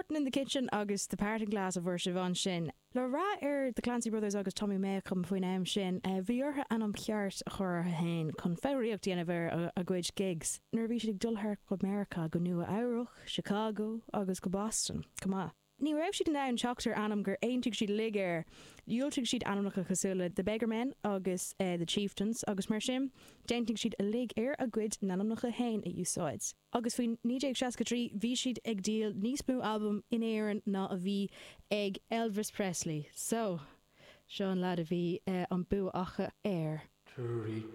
Morton in the Kitchen agus the Parting Glass a bhir Siobhan sin. Le rá the Clancy Brothers agus Tommy May chum faoin aim sin, bhí ortha anam ceart chur hain chun féiríocht déanamh ar a gcuid gigs. Nuair bhí siad ag dul go America go nua Amhrúch, Chicago agus go Boston. Come on. Ní raibh siad ná an teachtar anam gur aontigh siad ligéir, dúiltigh siad anamnacha cosúla the Beggar Men agus the Chieftains agus mar sin, déantigh siad a lig ar a gcuid nanamnacha hain a úsáid. Agus faoin 1963 bhí siad ag díal níos mú album in éireann ná a bhí ag Elvis Presley. So, seo an lad a bhí an bú acha air.